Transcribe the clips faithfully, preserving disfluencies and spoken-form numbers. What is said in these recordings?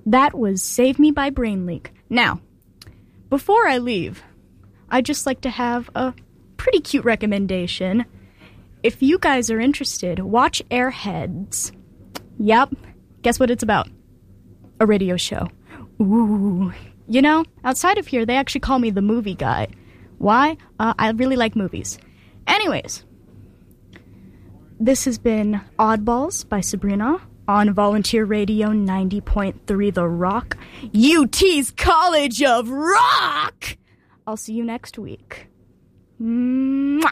That was Save Me by Brain Leak. Now, before I leave, I'd just like to have a pretty cute recommendation. If you guys are interested, watch Airheads. Yep, guess what it's about? A radio show. Ooh. You know, outside of here, they actually call me the movie guy. Why? Uh, I really like movies. Anyways, this has been Oddballs by Sabrina on Volunteer Radio ninety point three The Rock, U T's College of Rock! I'll see you next week. Mwah!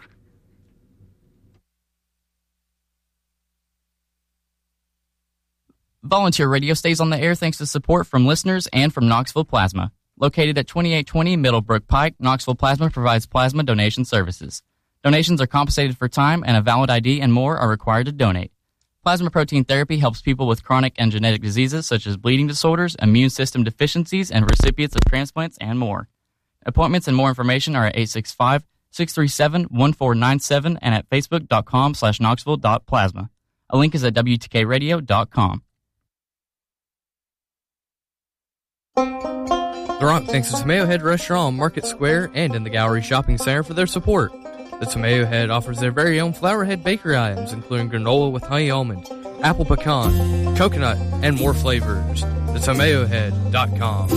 Volunteer Radio stays on the air thanks to support from listeners and from Knoxville Plasma. Located at twenty-eight twenty Middlebrook Pike, Knoxville Plasma provides plasma donation services. Donations are compensated for time, and a valid I D and more are required to donate. Plasma protein therapy helps people with chronic and genetic diseases such as bleeding disorders, immune system deficiencies, and recipients of transplants and more. Appointments and more information are at eight six five, six three seven, one four nine seven and at facebook.com slash knoxville.plasma. A link is at W T K radio dot com. The Rock thanks the Tomato Head Restaurant on Market Square and in the Gallery Shopping Center for their support. The Tomato Head offers their very own Flowerhead bakery items, including granola with honey almond, apple pecan, coconut, and more flavors. the tomato head dot com